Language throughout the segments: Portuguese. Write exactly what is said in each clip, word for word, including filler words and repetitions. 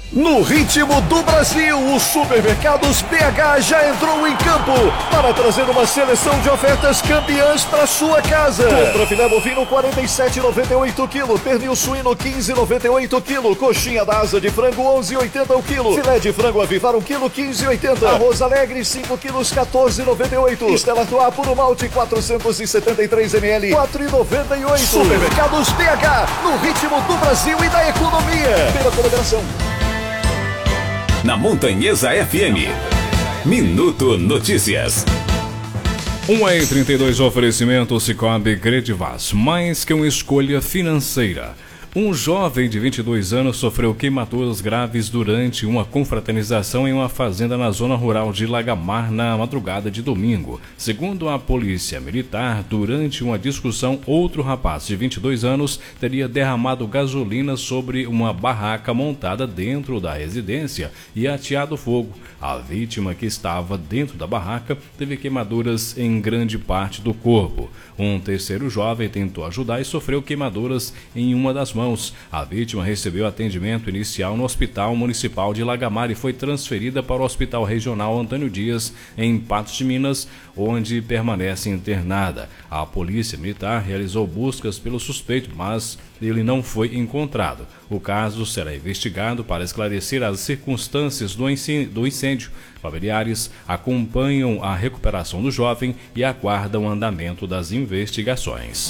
No ritmo do Brasil, o Supermercados B H já entrou em campo para trazer uma seleção de ofertas campeãs para sua casa. Compra filé bovino quarenta e sete reais e noventa e oito centavos quilo, pernil suíno quinze reais e noventa e oito centavos quilo, coxinha da asa de frango onze reais e oitenta centavos o quilo, filé de frango avivar um quilo quinze reais e oitenta centavos, arroz alegre cinco quilos quatorze reais e noventa e oito centavos, Stella Artois puro malte quatrocentos e setenta e três mililitros quatro reais e noventa e oito centavos. Supermercados B H, no ritmo do Brasil e da economia. Pela colaboração. Na Montanhesa F M, Minuto Notícias. um e trinta e dois, oferecimento Sicoob Credivas, mais que uma escolha financeira. Um jovem de vinte e dois anos sofreu queimaduras graves durante uma confraternização em uma fazenda na zona rural de Lagamar na madrugada de domingo. Segundo a polícia militar, durante uma discussão, outro rapaz de vinte e dois anos teria derramado gasolina sobre uma barraca montada dentro da residência e ateado fogo. A vítima, que estava dentro da barraca, teve queimaduras em grande parte do corpo. Um terceiro jovem tentou ajudar e sofreu queimaduras em uma das mãos. A vítima recebeu atendimento inicial no Hospital Municipal de Lagamar e foi transferida para o Hospital Regional Antônio Dias, em Patos de Minas, onde permanece internada. A Polícia Militar realizou buscas pelo suspeito, mas ele não foi encontrado. O caso será investigado para esclarecer as circunstâncias do incêndio. Familiares acompanham a recuperação do jovem e aguardam o andamento das investigações.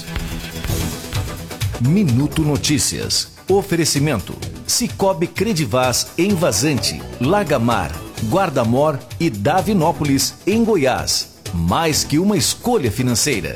Minuto Notícias. Oferecimento: Sicoob Credivas em Vazante, Lagamar, Guarda-Mor e Davinópolis, em Goiás. Mais que uma escolha financeira.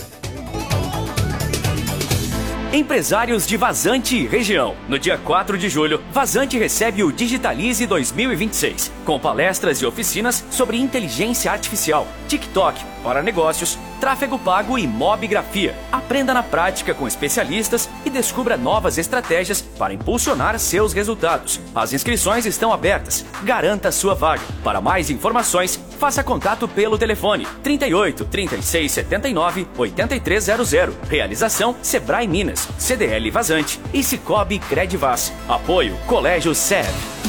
Empresários de Vazante e região. No dia quatro de julho, Vazante recebe o Digitalize dois mil e vinte e seis, com palestras e oficinas sobre inteligência artificial, TikTok para negócios, tráfego pago e mobigrafia. Aprenda na prática com especialistas e descubra novas estratégias para impulsionar seus resultados. As inscrições estão abertas. Garanta sua vaga. Para mais informações, faça contato pelo telefone trinta e oito, trinta e seis, setenta e nove, oitenta e três zero zero. Realização Sebrae Minas, C D L Vazante e Sicoob Credivas. Apoio Colégio S E B.